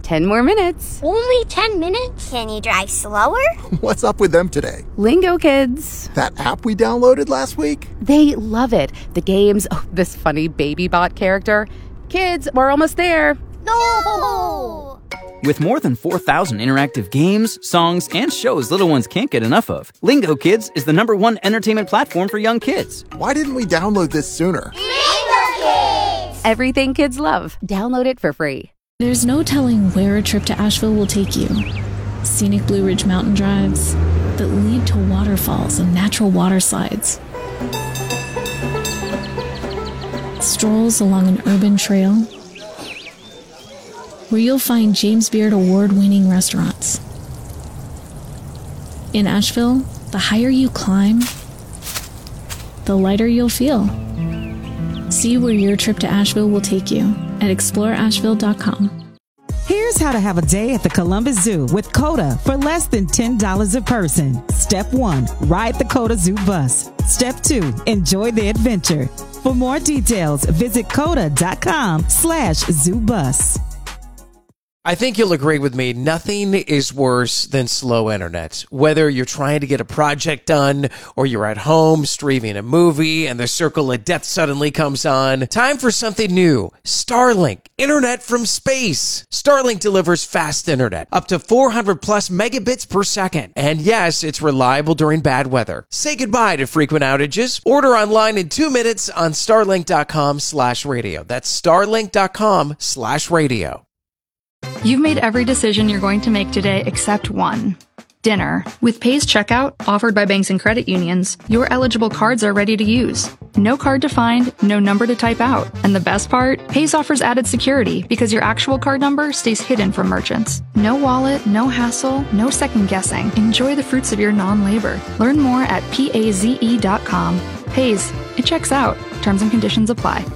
10 more minutes. Only 10 minutes? Can you drive slower? What's up with them today? Lingo Kids. That app we downloaded last week? They love it. The games, this funny baby bot character. Kids, we're almost there. No! With more than 4,000 interactive games, songs, and shows little ones can't get enough of, Lingo Kids is the #1 entertainment platform for young kids. Why didn't we download this sooner? Lingo Kids! Everything kids love. Download it for free. There's no telling where a trip to Asheville will take you. Scenic Blue Ridge mountain drives that lead to waterfalls and natural water slides. Strolls along an urban trail where you'll find James Beard award-winning restaurants. In Asheville, the higher you climb, the lighter you'll feel. See where your trip to Asheville will take you at exploreasheville.com. Here's how to have a day at the Columbus Zoo with CODA for less than $10 a person. Step 1, ride the CODA Zoo bus. Step 2, enjoy the adventure. For more details, visit coda.com/zoobus. I think you'll agree with me, nothing is worse than slow internet. Whether you're trying to get a project done or you're at home streaming a movie and the Circle of Death suddenly comes on, time for something new. Starlink, internet from space. Starlink delivers fast internet, up to 400 plus megabits per second. And yes, it's reliable during bad weather. Say goodbye to frequent outages. Order online in 2 minutes on starlink.com/radio. That's starlink.com/radio. You've made every decision you're going to make today except one. Dinner. With Pace Checkout, offered by banks and credit unions, your eligible cards are ready to use. No card to find, no number to type out. And the best part? Pace offers added security because your actual card number stays hidden from merchants. No wallet, no hassle, no second guessing. Enjoy the fruits of your non-labor. Learn more at paze.com. Pace. It checks out. Terms and conditions apply.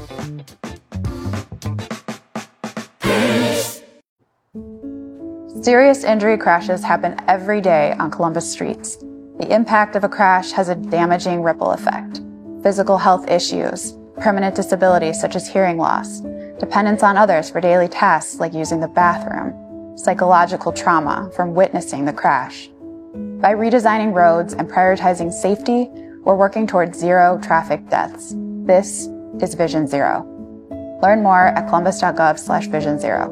Serious injury crashes happen every day on Columbus streets. The impact of a crash has a damaging ripple effect. Physical health issues, permanent disabilities such as hearing loss, dependence on others for daily tasks like using the bathroom, psychological trauma from witnessing the crash. By redesigning roads and prioritizing safety, we're working towards zero traffic deaths. This is Vision Zero. Learn more at columbus.gov/Vision Zero.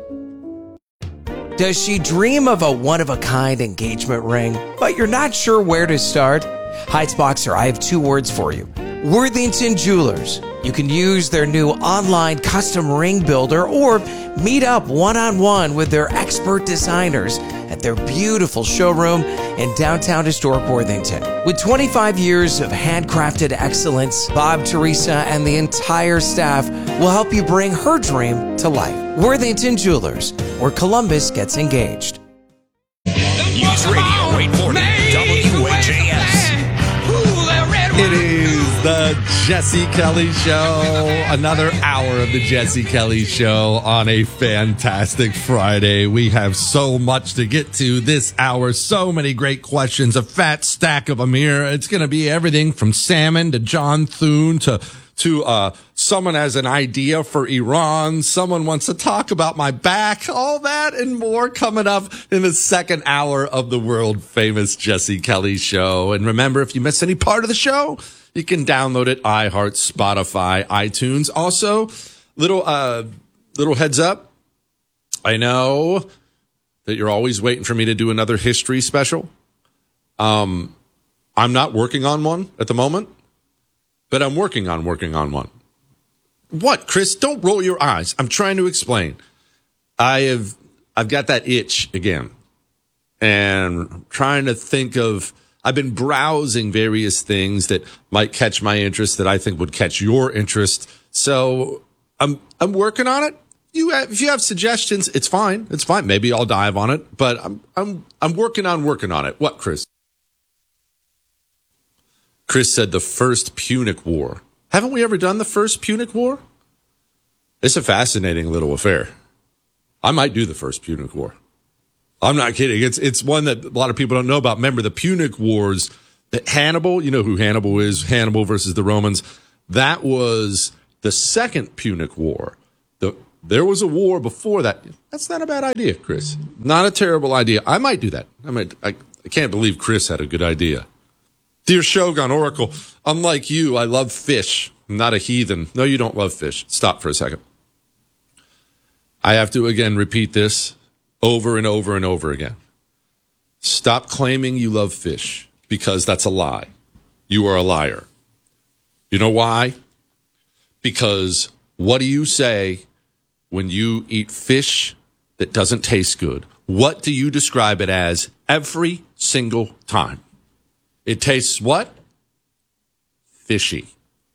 Does she dream of a one-of-a-kind engagement ring, but you're not sure where to start? Heights Boxer, I have 2 words for you. Worthington Jewelers. You can use their new online custom ring builder or meet up one-on-one with their expert designers at their beautiful showroom in downtown historic Worthington. With 25 years of handcrafted excellence, Bob, Teresa, and the entire staff will help you bring her dream to life. Worthington Jewelers, where Columbus gets engaged. News Radio 840 WHAS. It is the Jesse Kelly Show. Another hour of the Jesse Kelly Show on a fantastic Friday. We have so much to get to this hour. So many great questions. A fat stack of them here. It's going to be everything from salmon to John Thune to someone has an idea for Iran. Someone wants to talk about my back. All that and more coming up in the second hour of the world famous Jesse Kelly Show. And remember, if you miss any part of the show, you can download it, iHeart, Spotify, iTunes. Also, little heads up. I know that you're always waiting for me to do another history special. I'm not working on one at the moment, but I'm working on one. What, Chris? Don't roll your eyes. I'm trying to explain. I've got that itch again, and I'm trying to think of. I've been browsing various things that might catch my interest, that I think would catch your interest. So I'm working on it. If you have suggestions, it's fine. It's fine. Maybe I'll dive on it, but I'm working on it. What, Chris? Chris said the First Punic War. Haven't we ever done the First Punic War? It's a fascinating little affair. I might do the First Punic War. I'm not kidding. It's one that a lot of people don't know about. Remember the Punic Wars, Hannibal, you know who Hannibal is, Hannibal versus the Romans. That was the Second Punic War. there was a war before that. That's not a bad idea, Chris. Not a terrible idea. I might do that. I can't believe Chris had a good idea. Dear Shogun Oracle, unlike you, I love fish. I'm not a heathen. No, you don't love fish. Stop for a second. I have to again repeat this over and over and over again. Stop claiming you love fish, because that's a lie. You are a liar. You know why? Because what do you say when you eat fish that doesn't taste good? What do you describe it as every single time? It tastes what? Fishy.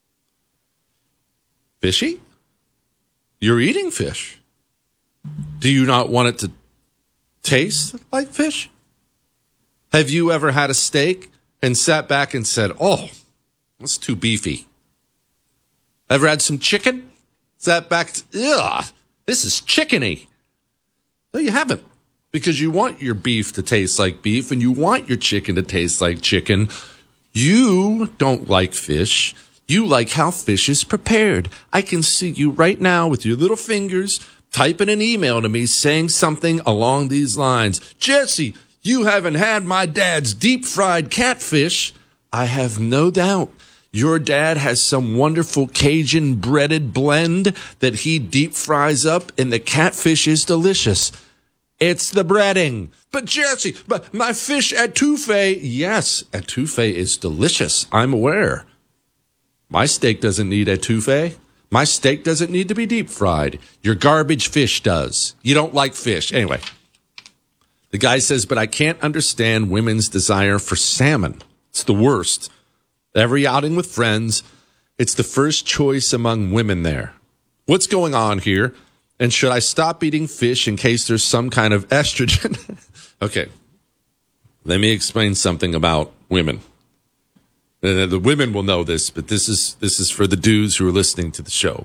Fishy? You're eating fish. Do you not want it to taste like fish? Have you ever had a steak and sat back and said, oh, that's too beefy? Ever had some chicken? Sat back, ugh, this is chickeny. No, you haven't. Because you want your beef to taste like beef and you want your chicken to taste like chicken. You don't like fish. You like how fish is prepared. I can see you right now with your little fingers typing an email to me saying something along these lines. Jesse, you haven't had my dad's deep fried catfish. I have no doubt your dad has some wonderful Cajun breaded blend that he deep fries up, and the catfish is delicious. It's the breading. But Jesse, but my fish etouffee, yes, etouffee is delicious. I'm aware. My steak doesn't need etouffee. My steak doesn't need to be deep fried. Your garbage fish does. You don't like fish. Anyway, the guy says, but I can't understand women's desire for salmon. It's the worst. Every outing with friends, it's the first choice among women there. What's going on here? And should I stop eating fish in case there's some kind of estrogen? Okay, let me explain something about women. The women will know this, but this is for the dudes who are listening to the show.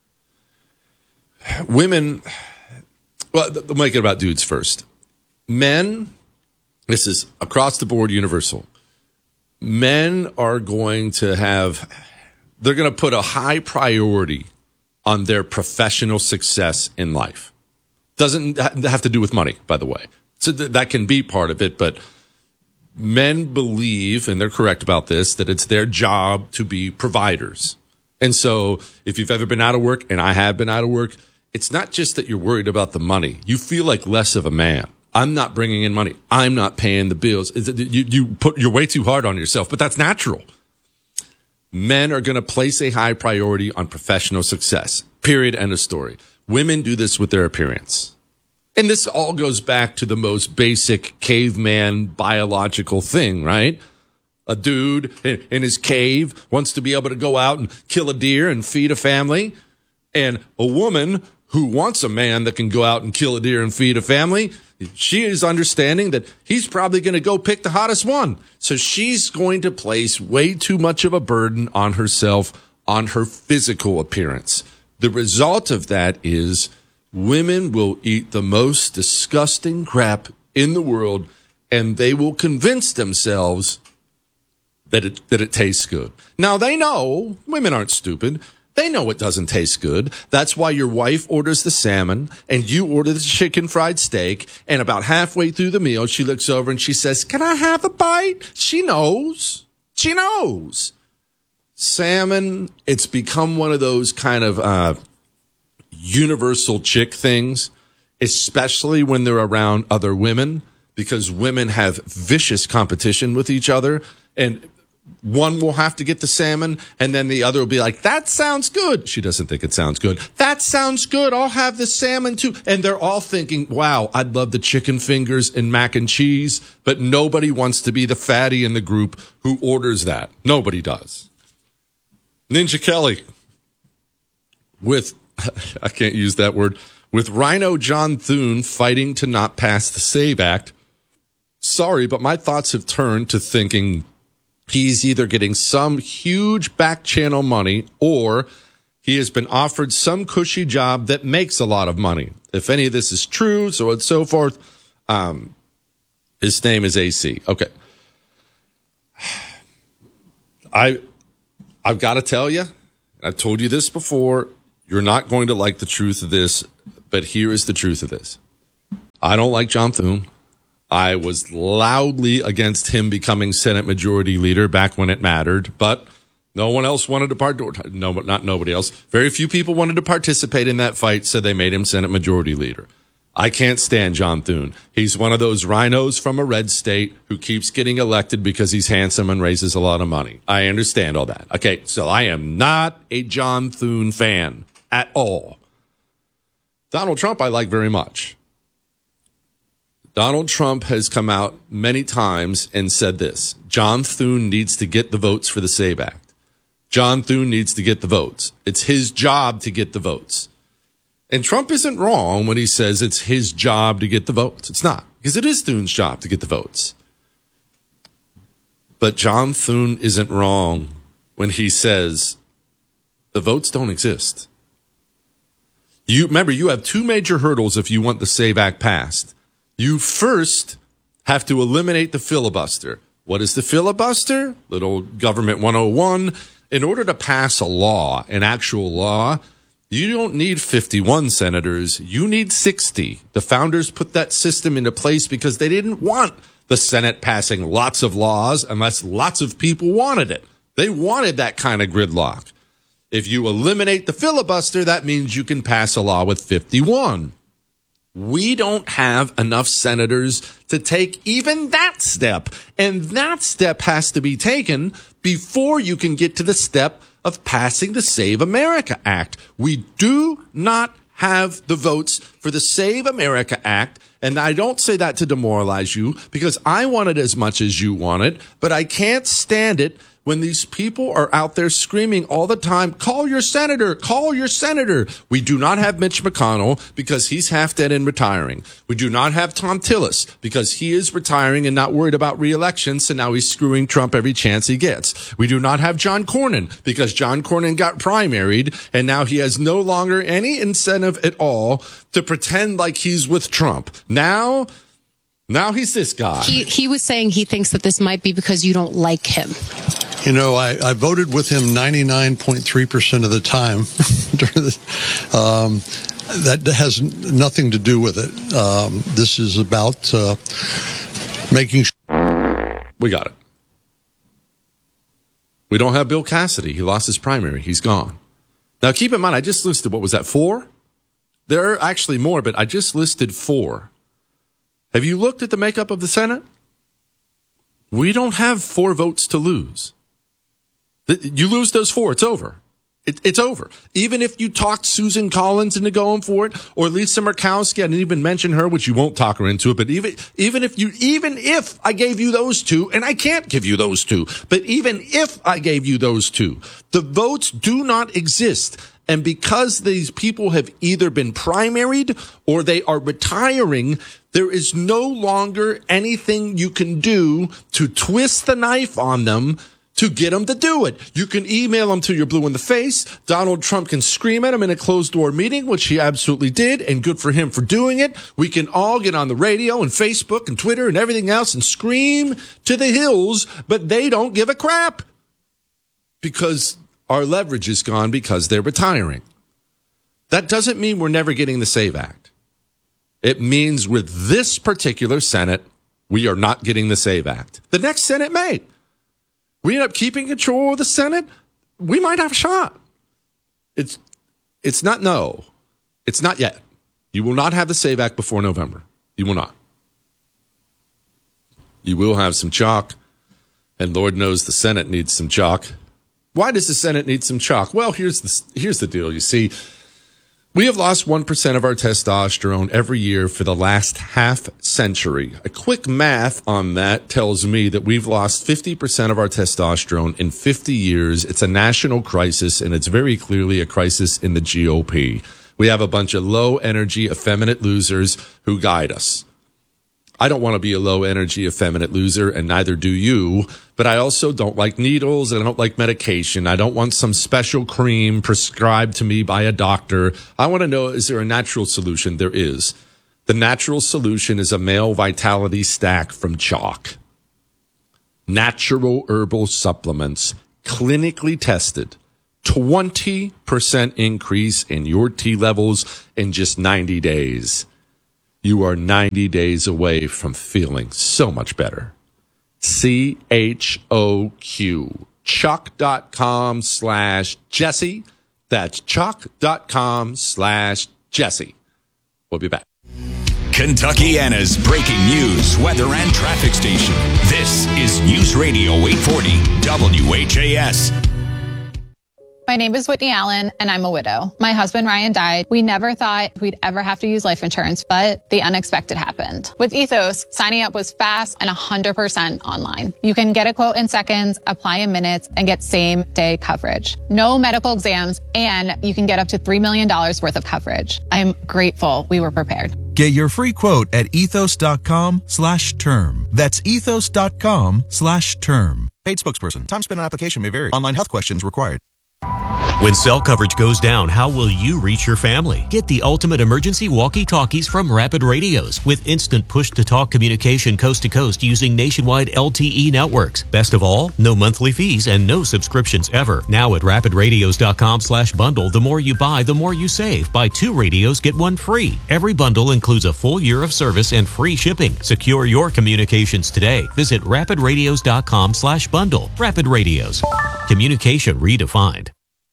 Women, well, I'll make it about dudes first. Men, this is across the board universal. Men are going to they're going to put a high priority on their professional success in life. Doesn't have to do with money, by the way. So that can be part of it, but men believe, and they're correct about this, that it's their job to be providers. And so if you've ever been out of work, and I have been out of work, it's not just that you're worried about the money. You feel like less of a man. I'm not bringing in money. I'm not paying the bills. You're way too hard on yourself, but that's natural. Men are going to place a high priority on professional success. Period. End of story. Women do this with their appearance. And this all goes back to the most basic caveman biological thing, right? A dude in his cave wants to be able to go out and kill a deer and feed a family. And a woman who wants a man that can go out and kill a deer and feed a family, she is understanding that he's probably going to go pick the hottest one. So she's going to place way too much of a burden on herself, on her physical appearance. The result of that is women will eat the most disgusting crap in the world, and they will convince themselves that it tastes good. Now, they know, women aren't stupid. They know it doesn't taste good. That's why your wife orders the salmon and you order the chicken fried steak. And about halfway through the meal, she looks over and she says, can I have a bite? She knows. She knows. Salmon, it's become one of those kind of universal chick things, especially when they're around other women, because women have vicious competition with each other. And one will have to get the salmon, and then the other will be like, that sounds good. She doesn't think it sounds good. That sounds good. I'll have the salmon too. And they're all thinking, wow, I'd love the chicken fingers and mac and cheese, but nobody wants to be the fatty in the group who orders that. Nobody does. Ninja Kelly with, I can't use that word, with Rhino John Thune fighting to not pass the SAVE Act. Sorry, but my thoughts have turned to thinking he's either getting some huge back channel money or he has been offered some cushy job that makes a lot of money. If any of this is true, so on and so forth, his name is AC. Okay. I've got to tell you, I've told you this before, You're not going to like the truth of this, but here is the truth of this. I don't like John Thune. I was loudly against him becoming Senate Majority Leader back when it mattered, but no one else wanted to not nobody else. Very few people wanted to participate in that fight, so they made him Senate Majority Leader. I can't stand John Thune. He's one of those rhinos from a red state who keeps getting elected because he's handsome and raises a lot of money. I understand all that. Okay, so I am not a John Thune fan at all. Donald Trump I like very much. Donald Trump has come out many times and said this: John Thune needs to get the votes for the SAVE Act. John Thune needs to get the votes. It's his job to get the votes. And Trump isn't wrong when he says it's his job to get the votes. It's not, because it is Thune's job to get the votes. But John Thune isn't wrong when he says the votes don't exist. Remember, you have two major hurdles if you want the SAVE Act passed. You first have to eliminate the filibuster. What is the filibuster? Little government 101. In order to pass a law, an actual law, you don't need 51 senators. You need 60. The founders put that system into place because they didn't want the Senate passing lots of laws unless lots of people wanted it. They wanted that kind of gridlock. If you eliminate the filibuster, that means you can pass a law with 51. We don't have enough senators to take even that step. And that step has to be taken before you can get to the step of passing the Save America Act. We do not have the votes for the Save America Act. And I don't say that to demoralize you, because I want it as much as you want it, but I can't stand it when these people are out there screaming all the time, call your senator, call your senator. We do not have Mitch McConnell because he's half dead and retiring. We do not have Tom Tillis because he is retiring and not worried about re-election, so now he's screwing Trump every chance he gets. We do not have John Cornyn because John Cornyn got primaried and now he has no longer any incentive at all to pretend like he's with Trump. Now he's this guy. He was saying he thinks that this might be because you don't like him. You know, I voted with him 99.3% of the time. That has nothing to do with it. This is about making sure. We got it. We don't have Bill Cassidy. He lost his primary. He's gone. Now, keep in mind, I just listed, what was that, 4? There are actually more, but I just listed 4. Have you looked at the makeup of the Senate? We don't have 4 votes to lose. You lose those 4, it's over. It's over. Even if you talk Susan Collins into going for it, or Lisa Murkowski, I didn't even mention her, which you won't talk her into it, but even if I gave you those 2, and I can't give you those 2, but even if I gave you those 2, the votes do not exist. And because these people have either been primaried or they are retiring, there is no longer anything you can do to twist the knife on them to get them to do it. You can email them till you're blue in the face. Donald Trump can scream at him in a closed-door meeting, which he absolutely did, and good for him for doing it. We can all get on the radio and Facebook and Twitter and everything else and scream to the hills, but they don't give a crap because our leverage is gone because they're retiring. That doesn't mean we're never getting the SAVE Act. It means with this particular Senate, we are not getting the SAVE Act. The next Senate may. We end up keeping control of the Senate, we might have a shot. It's not no. It's not yet. You will not have the SAVE Act before November. You will not. You will have some chalk, and Lord knows the Senate needs some chalk. Why does the Senate need some chalk? Well, here's the deal. You see, we have lost 1% of our testosterone every year for the last half century. A quick math on that tells me that we've lost 50% of our testosterone in 50 years. It's a national crisis, and it's very clearly a crisis in the GOP. We have a bunch of low-energy, effeminate losers who guide us. I don't want to be a low-energy, effeminate loser, and neither do you. But I also don't like needles, and I don't like medication. I don't want some special cream prescribed to me by a doctor. I want to know, is there a natural solution? There is. The natural solution is a male vitality stack from Chalk. Natural herbal supplements, clinically tested, 20% increase in your T levels in just 90 days. You are 90 days away from feeling so much better. CHOQ. Choq.com/Jesse. That's Choq.com/Jesse. We'll be back. Kentuckiana's breaking news, weather, and traffic station. This is News Radio 840 WHAS. My name is Whitney Allen, and I'm a widow. My husband, Ryan, died. We never thought we'd ever have to use life insurance, but the unexpected happened. With Ethos, signing up was fast and 100% online. You can get a quote in seconds, apply in minutes, and get same-day coverage. No medical exams, and you can get up to $3 million worth of coverage. I'm grateful we were prepared. Get your free quote at ethos.com/term. That's ethos.com/term. Paid spokesperson. Time spent on application may vary. Online health questions required. When cell coverage goes down, how will you reach your family? Get the ultimate emergency walkie-talkies from Rapid Radios with instant push-to-talk communication coast to coast using nationwide LTE networks. Best of all, no monthly fees and no subscriptions ever. Now at rapidradios.com/bundle, the more you buy, the more you save. Buy 2 radios, get 1 free. Every bundle includes a full year of service and free shipping. Secure your communications today. Visit rapidradios.com/bundle. Rapid Radios. Communication redefined.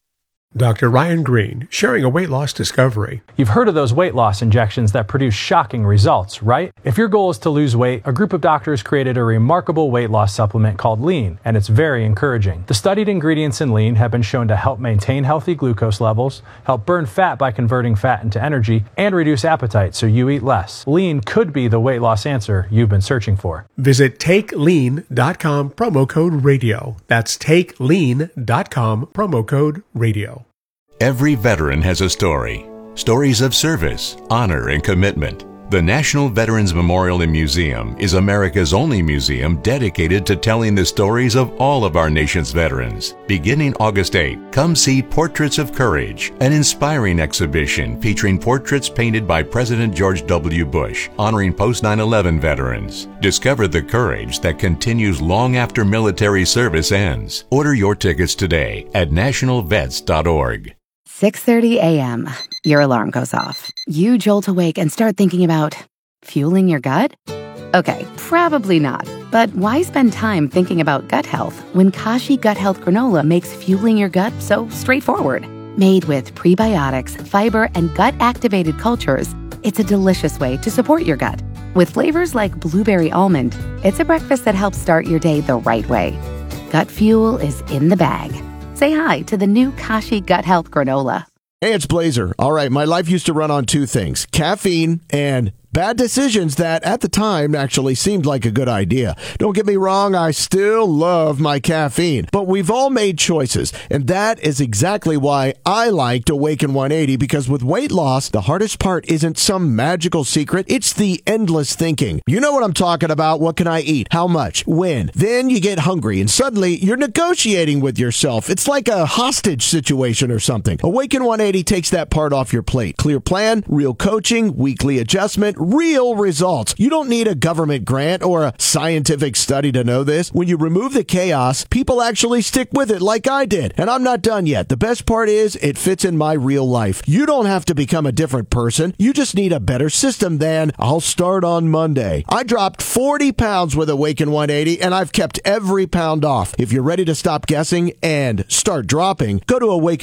Dr. Ryan Green, sharing a weight loss discovery. You've heard of those weight loss injections that produce shocking results, right? If your goal is to lose weight, a group of doctors created a remarkable weight loss supplement called Lean, and it's very encouraging. The studied ingredients in Lean have been shown to help maintain healthy glucose levels, help burn fat by converting fat into energy, and reduce appetite so you eat less. Lean could be the weight loss answer you've been searching for. Visit TakeLean.com, promo code radio. That's TakeLean.com, promo code radio. Every veteran has a story. Stories of service, honor, and commitment. The National Veterans Memorial and Museum is America's only museum dedicated to telling the stories of all of our nation's veterans. Beginning August 8, come see Portraits of Courage, an inspiring exhibition featuring portraits painted by President George W. Bush, honoring post-9/11 veterans. Discover the courage that continues long after military service ends. Order your tickets today at nationalvets.org. 6:30 a.m. Your alarm goes off. You jolt awake and start thinking about fueling your gut? Okay, probably not. But why spend time thinking about gut health when Kashi Gut Health Granola makes fueling your gut so straightforward? Made with prebiotics, fiber, and gut-activated cultures, it's a delicious way to support your gut. With flavors like blueberry almond, it's a breakfast that helps start your day the right way. Gut fuel is in the bag. Say hi to the new Kashi Gut Health Granola. Hey, it's Blazer. All right, my life used to run on 2 things, caffeine and bad decisions that at the time actually seemed like a good idea. Don't get me wrong, I still love my caffeine, but we've all made choices, and that is exactly why I liked Awaken 180, because with weight loss, the hardest part isn't some magical secret, it's the endless thinking. You know what I'm talking about. What can I eat? How much? When? Then you get hungry, and suddenly you're negotiating with yourself. It's like a hostage situation or something. Awaken 180 takes that part off your plate. Clear plan, real coaching, weekly adjustment, real results. You don't need a government grant or a scientific study to know this. When you remove the chaos, people actually stick with it like I did. And I'm not done yet. The best part is it fits in my real life. You don't have to become a different person. You just need a better system than I'll start on Monday. I dropped 40 pounds with Awaken 180 and I've kept every pound off. If you're ready to stop guessing and start dropping, go to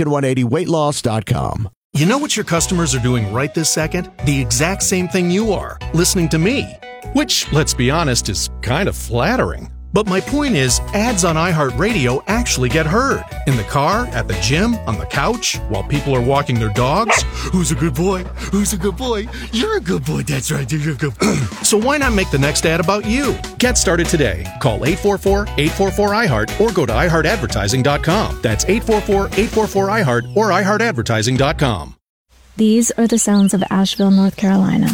awaken180weightloss.com. You know what your customers are doing right this second? The exact same thing you are, listening to me. Which, let's be honest, is kind of flattering. But my point is, ads on iHeartRadio actually get heard. In the car, at the gym, on the couch, while people are walking their dogs. Who's a good boy? Who's a good boy? You're a good boy, that's right, you're a good boy. So why not make the next ad about you? Get started today. Call 844-844-iHeart or go to iHeartAdvertising.com. That's 844-844-iHeart or iHeartAdvertising.com. These are the sounds of Asheville, North Carolina.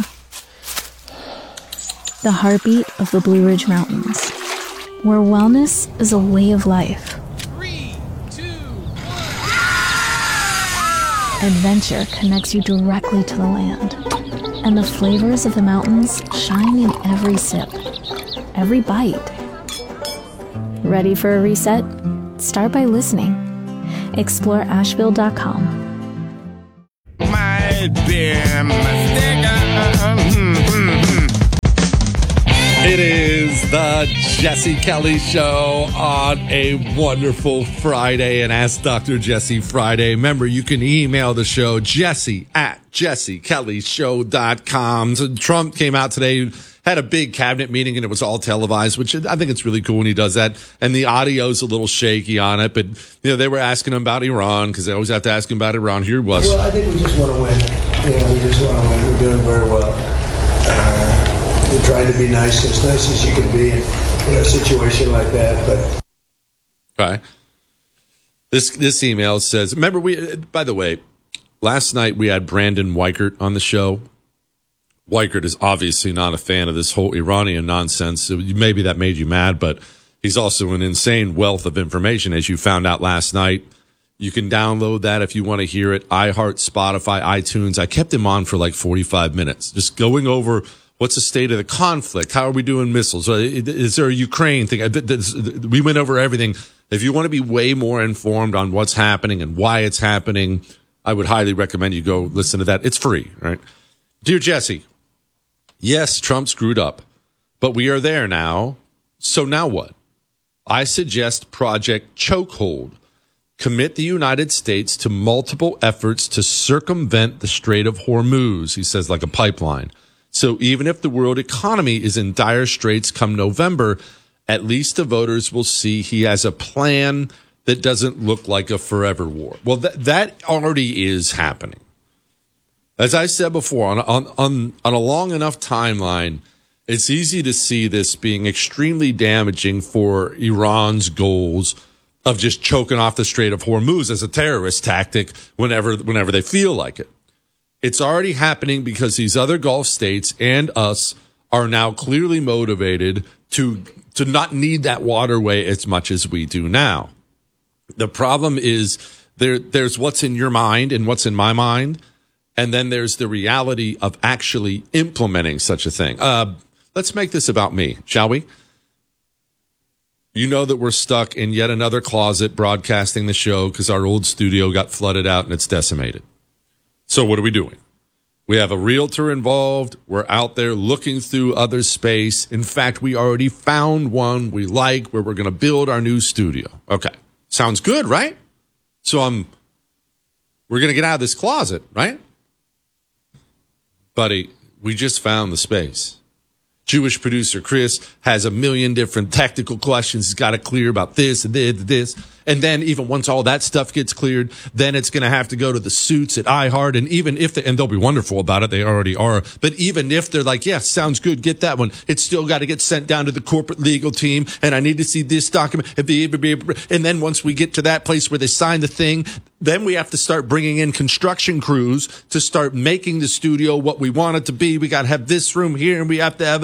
The heartbeat of the Blue Ridge Mountains, where wellness is a way of life. 3, 2, 1. Adventure connects you directly to the land, and the flavors of the mountains shine in every sip, every bite. Ready for a reset? Start by listening. ExploreAsheville.com. Might be a mistake. It is the Jesse Kelly Show on a wonderful Friday, and Ask Dr. Jesse Friday. Remember, you can email the show, jesse@jessekellyshow.com. So Trump came out today, had a big cabinet meeting, and it was all televised, which I think it's really cool when he does that. And the audio's a little shaky on it, but they were asking him about Iran because they always have to ask him about Iran. Here he was. Well, I think we just want to win. We just want to win. We're doing very well. We're trying to be nice as you can be in a situation like that. But okay, this email says, remember by the way, last night we had Brandon Weichert on the show. Weichert is obviously not a fan of this whole Iranian nonsense. So maybe that made you mad, but he's also an insane wealth of information, as you found out last night. You can download that if you want to hear it. iHeart, Spotify, iTunes. I kept him on for like 45 minutes, just going over what's the state of the conflict. How are we doing missiles? Is there a Ukraine thing? We went over everything. If you want to be way more informed on what's happening and why it's happening, I would highly recommend you go listen to that. It's free, right? Dear Jesse, yes, Trump screwed up, but we are there now. So now what? I suggest Project Chokehold. Commit the United States to multiple efforts to circumvent the Strait of Hormuz, he says, like a pipeline. So even if the world economy is in dire straits come November, at least the voters will see he has a plan that doesn't look like a forever war. Well, that already is happening. As I said before, on a long enough timeline, it's easy to see this being extremely damaging for Iran's goals of just choking off the Strait of Hormuz as a terrorist tactic whenever they feel like it. It's already happening because these other Gulf states and us are now clearly motivated to not need that waterway as much as we do now. The problem is there's what's in your mind and what's in my mind, and then there's the reality of actually implementing such a thing. Let's make this about me, shall we? You know that we're stuck in yet another closet broadcasting the show because our old studio got flooded out and it's decimated. So what are we doing? We have a realtor involved. We're out there looking through other space. In fact, we already found one we like where we're going to build our new studio. Okay. Sounds good, right? So we're going to get out of this closet, right? Buddy, we just found the space. Jewish producer Chris has a million different technical questions he's got to clear about this and this. And then even once all that stuff gets cleared, then it's going to have to go to the suits at iHeart. And even if and they'll be wonderful about it, they already are. But even if they're like, yeah, sounds good, get that one, it's still got to get sent down to the corporate legal team. And I need to see this document. And then once we get to that place where they sign the thing, then we have to start bringing in construction crews to start making the studio what we want it to be. We got to have this room here and we have to have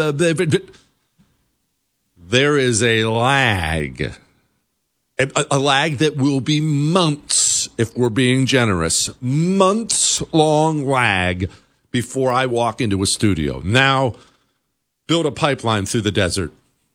there is a lag. A lag that will be months, if we're being generous. Months-long lag before I walk into a studio. Now, build a pipeline through the desert.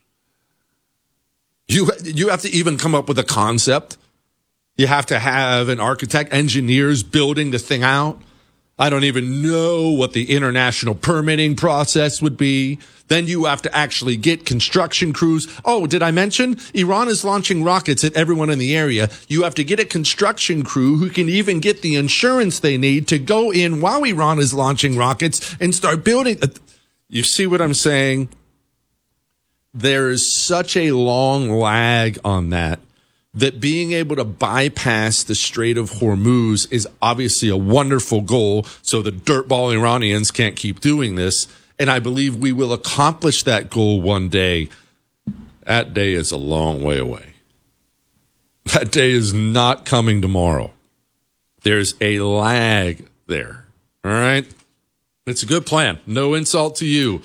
You have to even come up with a concept. You have to have an architect, engineers building the thing out. I don't even know what the international permitting process would be. Then you have to actually get construction crews. Oh, did I mention Iran is launching rockets at everyone in the area? You have to get a construction crew who can even get the insurance they need to go in while Iran is launching rockets and start building. You see what I'm saying? There is such a long lag on that being able to bypass the Strait of Hormuz is obviously a wonderful goal, so the dirtball Iranians can't keep doing this. And I believe we will accomplish that goal one day. That day is a long way away. That day is not coming tomorrow. There's a lag there. All right? It's a good plan. No insult to you.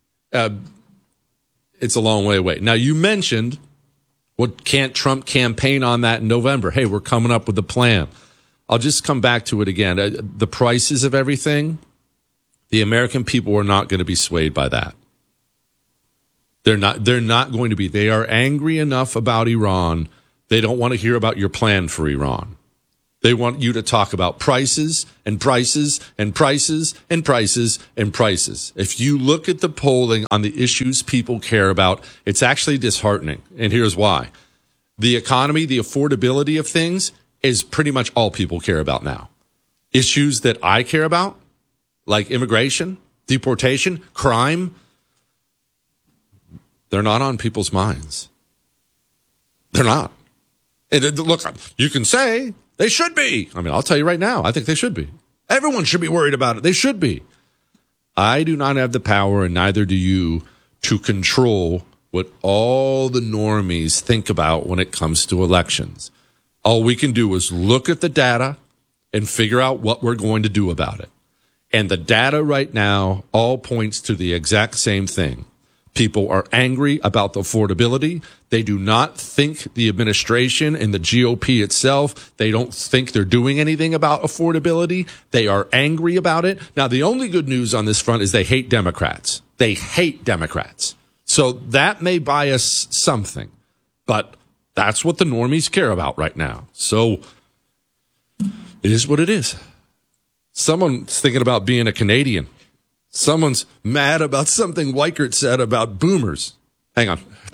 It's a long way away. Now, you mentioned, what can't Trump campaign on that in November? Hey, we're coming up with a plan. I'll just come back to it again. The prices of everything, the American people are not going to be swayed by that. They're not going to be. They are angry enough about Iran. They don't want to hear about your plan for Iran. They want you to talk about prices and prices and prices and prices and prices. If you look at the polling on the issues people care about, it's actually disheartening. And here's why. The economy, the affordability of things is pretty much all people care about now. Issues that I care about, like immigration, deportation, crime, they're not on people's minds. They're not. And look, you can say they should be. I mean, I'll tell you right now, I think they should be. Everyone should be worried about it. They should be. I do not have the power, and neither do you, to control what all the normies think about when it comes to elections. All we can do is look at the data and figure out what we're going to do about it. And the data right now all points to the exact same thing. People are angry about the affordability. They do not think the administration and the GOP itself, they don't think they're doing anything about affordability. They are angry about it. Now, the only good news on this front is they hate Democrats. They hate Democrats. So that may buy us something, but that's what the normies care about right now. So it is what it is. Someone's thinking about being a Canadian. Someone's mad about something Weichert said about boomers. Hang on.